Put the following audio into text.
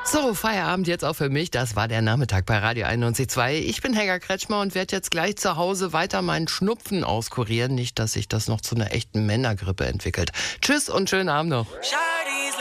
So, Feierabend jetzt auch für mich. Das war der Nachmittag bei Radio 91.2. Ich bin Helga Kretschmer und werde jetzt gleich zu Hause weiter meinen Schnupfen auskurieren. Nicht, dass sich das noch zu einer echten Männergrippe entwickelt. Tschüss und schönen Abend noch.